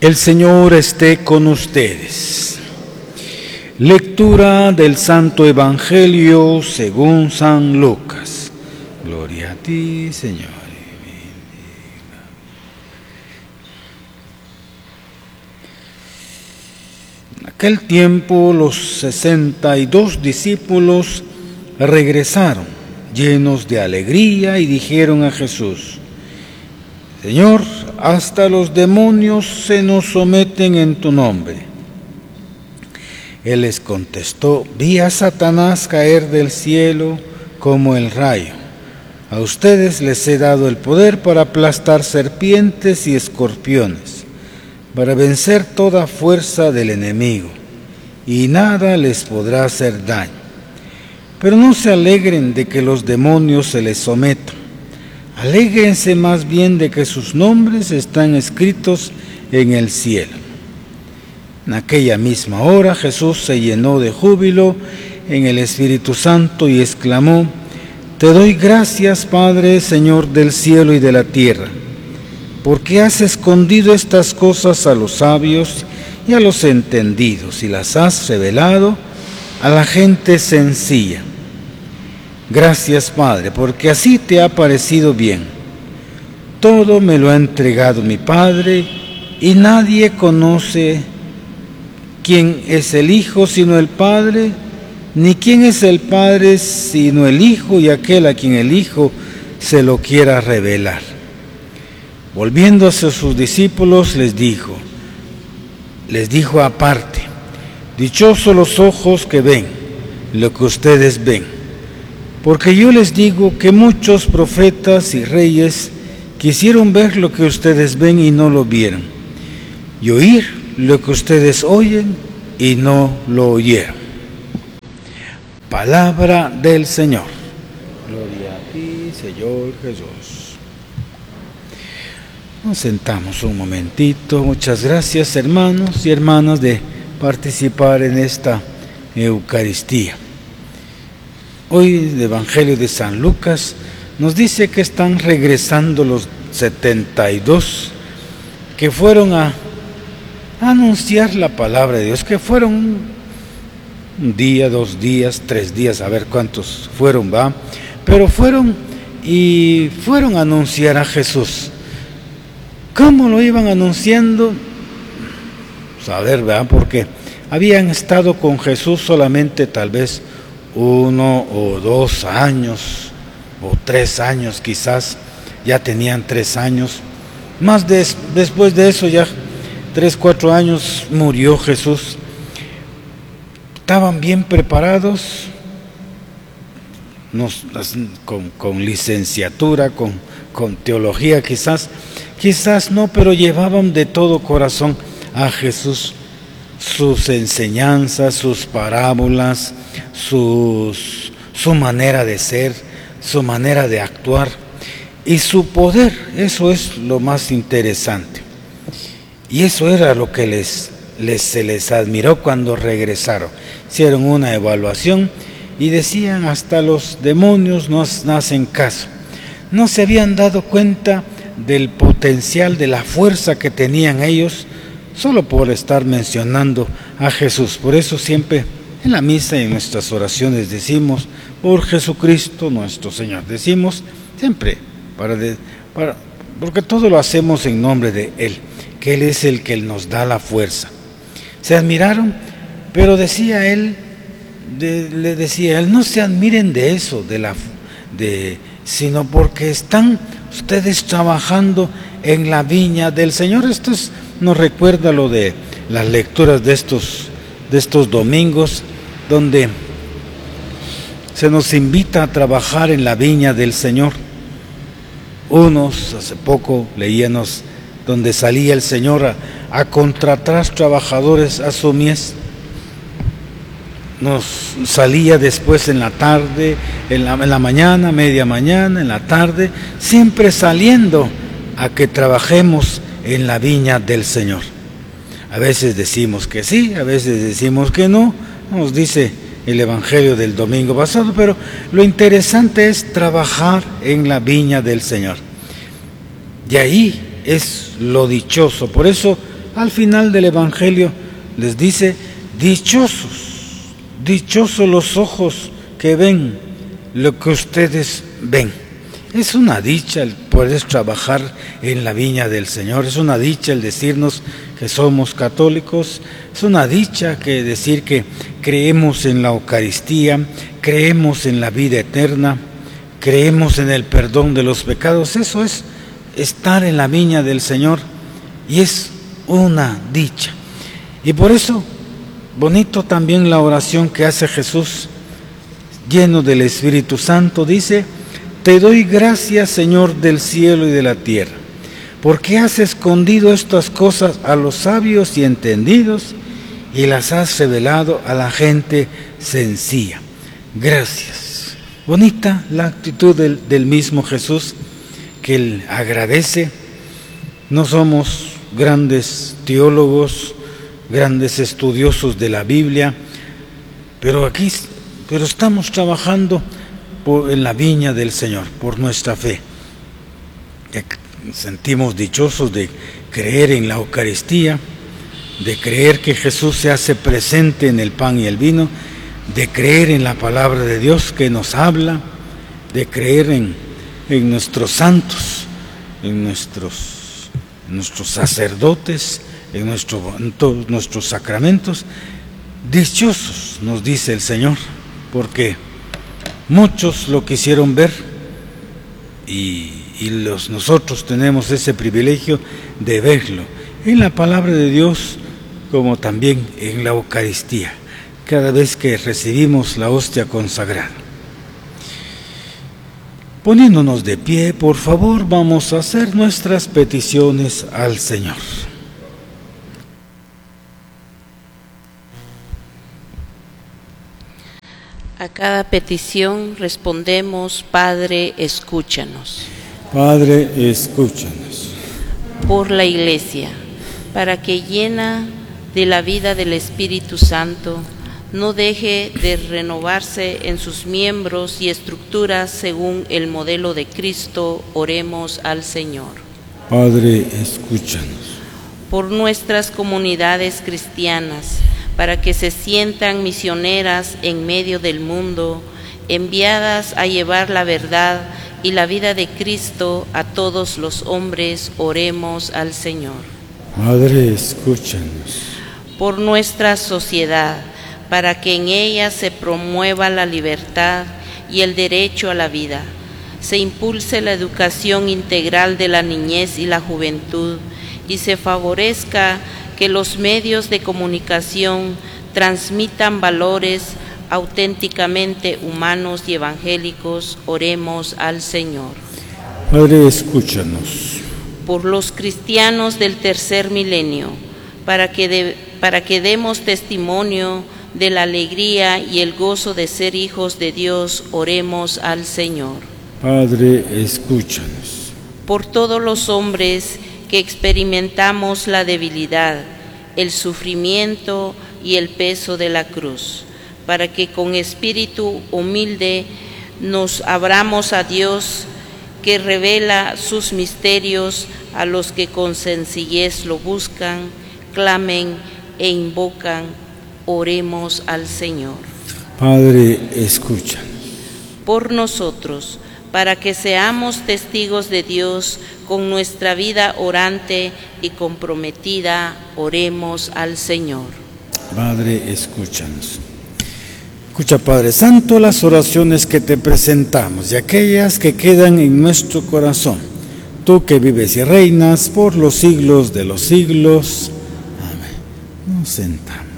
El Señor esté con ustedes. Lectura del Santo Evangelio según San Lucas. Gloria a ti, Señor. En aquel tiempo los 62 discípulos regresaron llenos de alegría y dijeron a Jesús: Señor, hasta los demonios se nos someten en tu nombre. Él les contestó: vi a Satanás caer del cielo como el rayo. A ustedes les he dado el poder para aplastar serpientes y escorpiones, para vencer toda fuerza del enemigo, y nada les podrá hacer daño. Pero no se alegren de que los demonios se les sometan. Alégrense más bien de que sus nombres están escritos en el cielo. En aquella misma hora Jesús se llenó de júbilo en el Espíritu Santo y exclamó: Te doy gracias, Padre, Señor del cielo y de la tierra, porque has escondido estas cosas a los sabios y a los entendidos y las has revelado a la gente sencilla. Gracias, Padre, porque así te ha parecido bien. Todo me lo ha entregado mi Padre, y nadie conoce quién es el Hijo sino el Padre, ni quién es el Padre sino el Hijo y aquel a quien el Hijo se lo quiera revelar. Volviéndose a sus discípulos les dijo aparte: Dichosos los ojos que ven lo que ustedes ven. Porque yo les digo que muchos profetas y reyes quisieron ver lo que ustedes ven y no lo vieron, y oír lo que ustedes oyen y no lo oyeron. Palabra del Señor. Gloria a ti, Señor Jesús. Nos sentamos un momentito. Muchas gracias, hermanos y hermanas, de participar en esta Eucaristía. Hoy el Evangelio de San Lucas nos dice que están regresando los 72 que fueron a anunciar la palabra de Dios, que fueron un día, 2 días, 3 días, a ver cuántos fueron, pero fueron a anunciar a Jesús. ¿Cómo lo iban anunciando? Porque habían estado con Jesús solamente tal vez 1 o 2 años, o 3 años quizás, ya tenían 3 años. Después de eso, ya 3, 4 años, murió Jesús. Estaban bien preparados, con licenciatura, con teología quizás no, pero llevaban de todo corazón a Jesús, sus enseñanzas, sus parábolas, su manera de ser, su manera de actuar y su poder. Eso es lo más interesante. Y eso era lo que se les admiró cuando regresaron. Hicieron una evaluación y decían: hasta los demonios nos hacen caso. No se habían dado cuenta del potencial, de la fuerza que tenían ellos, solo por estar mencionando a Jesús. Por eso siempre en la misa y en nuestras oraciones decimos: por Jesucristo nuestro Señor. Decimos siempre, porque todo lo hacemos en nombre de Él, que Él es el que nos da la fuerza. Se admiraron, pero decía Él, no se admiren de eso, sino porque están ustedes trabajando en la viña del Señor. Esto nos recuerda lo de las lecturas de estos domingos, donde se nos invita a trabajar en la viña del Señor. Hace poco leíamos donde salía el Señor a contratar trabajadores a su mies. Nos salía después en la tarde, en la mañana, media mañana, en la tarde, siempre saliendo a que trabajemos en la viña del Señor. A veces decimos que sí, a veces decimos que no, nos dice el Evangelio del domingo pasado, pero lo interesante es trabajar en la viña del Señor. Y ahí es lo dichoso. Por eso al final del Evangelio les dice: dichosos los ojos que ven lo que ustedes ven. Es una dicha el poder trabajar en la viña del Señor, es una dicha el decirnos que somos católicos, es una dicha que decir que creemos en la Eucaristía, creemos en la vida eterna, creemos en el perdón de los pecados. Eso es estar en la viña del Señor y es una dicha. Y por eso, bonito también la oración que hace Jesús, lleno del Espíritu Santo, dice: te doy gracias, Señor del cielo y de la tierra, porque has escondido estas cosas a los sabios y entendidos y las has revelado a la gente sencilla. Gracias. Bonita la actitud del mismo Jesús, que él agradece. No somos grandes teólogos, grandes estudiosos de la Biblia, pero estamos trabajando en la viña del Señor, por nuestra fe. Sentimos dichosos de creer en la Eucaristía, de creer que Jesús se hace presente en el pan y el vino, de creer en la palabra de Dios que nos habla, de creer en nuestros santos, en nuestros sacerdotes, en todos nuestros sacramentos. Dichosos, nos dice el Señor, porque muchos lo quisieron ver y nosotros tenemos ese privilegio de verlo en la palabra de Dios, como también en la Eucaristía, cada vez que recibimos la hostia consagrada. Poniéndonos de pie, por favor, vamos a hacer nuestras peticiones al Señor. A cada petición respondemos: Padre, escúchanos. Padre, escúchanos. Por la Iglesia, para que, llena de la vida del Espíritu Santo, no deje de renovarse en sus miembros y estructuras según el modelo de Cristo, oremos al Señor. Padre, escúchanos. Por nuestras comunidades cristianas, para que se sientan misioneras en medio del mundo, enviadas a llevar la verdad y la vida de Cristo a todos los hombres, oremos al Señor. Padre, escúchanos. Por nuestra sociedad, para que en ella se promueva la libertad y el derecho a la vida, se impulse la educación integral de la niñez y la juventud, y se favorezca que los medios de comunicación transmitan valores auténticamente humanos y evangélicos, oremos al Señor. Padre, escúchanos. Por los cristianos del tercer milenio, para que demos testimonio de la alegría y el gozo de ser hijos de Dios, oremos al Señor. Padre, escúchanos. Por todos los hombres que experimentamos la debilidad, el sufrimiento y el peso de la cruz, para que con espíritu humilde nos abramos a Dios, que revela sus misterios a los que con sencillez lo buscan, clamen e invocan, oremos al Señor. Padre, escúchanos. Por nosotros, para que seamos testigos de Dios con nuestra vida orante y comprometida, oremos al Señor. Padre, escúchanos. Escucha, Padre Santo, las oraciones que te presentamos y aquellas que quedan en nuestro corazón. Tú que vives y reinas por los siglos de los siglos. Amén. Nos sentamos.